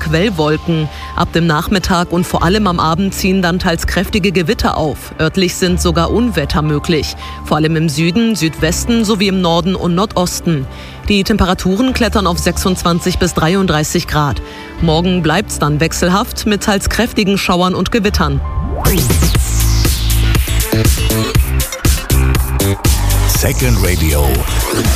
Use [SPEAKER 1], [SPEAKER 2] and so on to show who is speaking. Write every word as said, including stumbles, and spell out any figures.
[SPEAKER 1] Quellwolken. Ab dem Nachmittag und vor allem am Abend ziehen dann teils kräftige Gewitter auf. Örtlich sind sogar Unwetter möglich. Vor allem im Süden, Südwesten sowie im Norden und Nordosten. Die Temperaturen klettern auf sechsundzwanzig bis dreiunddreißig Grad. Morgen bleibt's dann wechselhaft mit teils kräftigen Schauern und Gewittern.
[SPEAKER 2] Second Radio.